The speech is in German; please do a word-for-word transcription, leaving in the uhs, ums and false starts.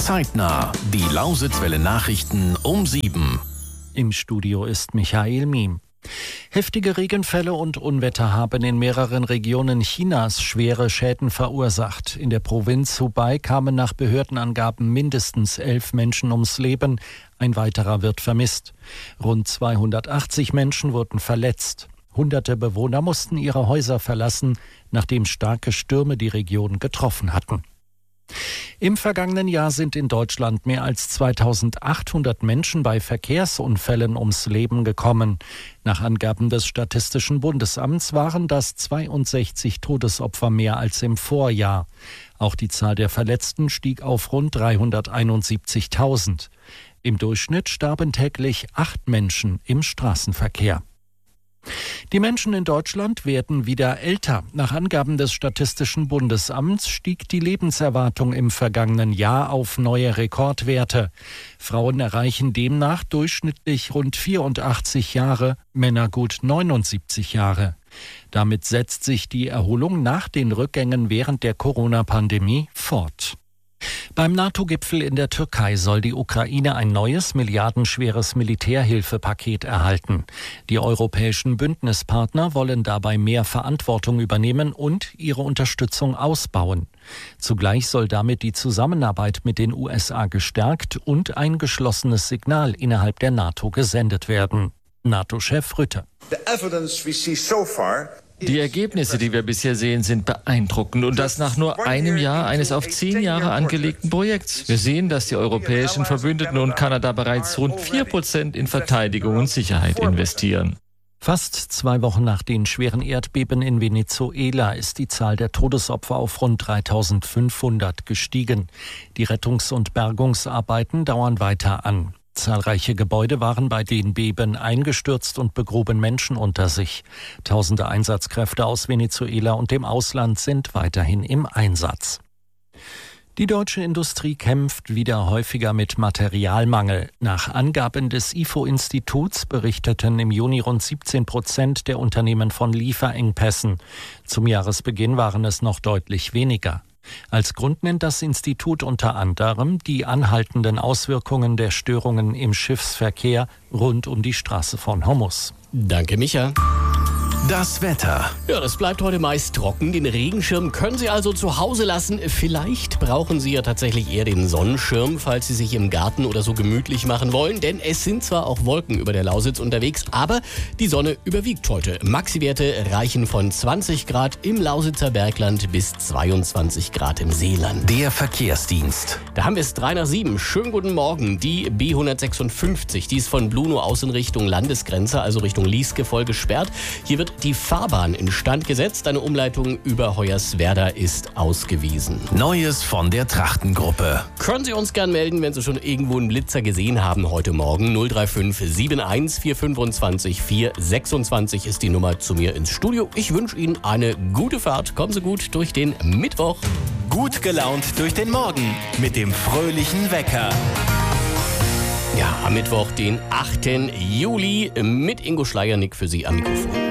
Zeitnah, die Lausitzwelle Nachrichten um sieben. Im Studio ist Michael Miem. Heftige Regenfälle und Unwetter haben in mehreren Regionen Chinas schwere Schäden verursacht. In der Provinz Hubei kamen nach Behördenangaben mindestens elf Menschen ums Leben. Ein weiterer wird vermisst. Rund zweihundertachtzig Menschen wurden verletzt. Hunderte Bewohner mussten ihre Häuser verlassen, nachdem starke Stürme die Region getroffen hatten. Im vergangenen Jahr sind in Deutschland mehr als zweitausendachthundert Menschen bei Verkehrsunfällen ums Leben gekommen. Nach Angaben des Statistischen Bundesamts waren das zweiundsechzig Todesopfer mehr als im Vorjahr. Auch die Zahl der Verletzten stieg auf rund dreihunderteinundsiebzigtausend. Im Durchschnitt starben täglich acht Menschen im Straßenverkehr. Die Menschen in Deutschland werden wieder älter. Nach Angaben des Statistischen Bundesamts stieg die Lebenserwartung im vergangenen Jahr auf neue Rekordwerte. Frauen erreichen demnach durchschnittlich rund vierundachtzig Jahre, Männer gut neunundsiebzig Jahre. Damit setzt sich die Erholung nach den Rückgängen während der Corona-Pandemie fort. Beim NATO-Gipfel in der Türkei soll die Ukraine ein neues, milliardenschweres Militärhilfepaket erhalten. Die europäischen Bündnispartner wollen dabei mehr Verantwortung übernehmen und ihre Unterstützung ausbauen. Zugleich soll damit die Zusammenarbeit mit den U S A gestärkt und ein geschlossenes Signal innerhalb der NATO gesendet werden. NATO-Chef Rutte. The evidence we see so far. Die Ergebnisse, die wir bisher sehen, sind beeindruckend und das nach nur einem Jahr eines auf zehn Jahre angelegten Projekts. Wir sehen, dass die europäischen Verbündeten und Kanada bereits rund vier Prozent in Verteidigung und Sicherheit investieren. Fast zwei Wochen nach den schweren Erdbeben in Venezuela ist die Zahl der Todesopfer auf rund dreitausendfünfhundert gestiegen. Die Rettungs- und Bergungsarbeiten dauern weiter an. Zahlreiche Gebäude waren bei den Beben eingestürzt und begruben Menschen unter sich. Tausende Einsatzkräfte aus Venezuela und dem Ausland sind weiterhin im Einsatz. Die deutsche Industrie kämpft wieder häufiger mit Materialmangel. Nach Angaben des I F O-Instituts berichteten im Juni rund siebzehn Prozent der Unternehmen von Lieferengpässen. Zum Jahresbeginn waren es noch deutlich weniger. Als Grund nennt das Institut unter anderem die anhaltenden Auswirkungen der Störungen im Schiffsverkehr rund um die Straße von Hormuz. Danke, Micha. Das Wetter. Ja, das bleibt heute meist trocken. Den Regenschirm können Sie also zu Hause lassen. Vielleicht brauchen Sie ja tatsächlich eher den Sonnenschirm, falls Sie sich im Garten oder so gemütlich machen wollen. Denn es sind zwar auch Wolken über der Lausitz unterwegs, aber die Sonne überwiegt heute. Maxi-Werte reichen von zwanzig Grad im Lausitzer Bergland bis zweiundzwanzig Grad im Seeland. Der Verkehrsdienst. Da haben wir es drei nach sieben. Schönen guten Morgen. Die B hundertsechsundfünfzig, die ist von Blunow aus in Richtung Landesgrenze, also Richtung Lieske, gesperrt. Hier wird die Fahrbahn instand gesetzt. Eine Umleitung über Hoyerswerda ist ausgewiesen. Neues von der Trachtengruppe. Können Sie uns gern melden, wenn Sie schon irgendwo einen Blitzer gesehen haben heute Morgen. null drei fünf sieben eins vier zwei fünf vier sechs ist die Nummer zu mir ins Studio. Ich wünsche Ihnen eine gute Fahrt. Kommen Sie gut durch den Mittwoch. Gut gelaunt durch den Morgen mit dem fröhlichen Wecker. Ja, am Mittwoch, den achten Juli, mit Ingo Schleiernick für Sie am Mikrofon.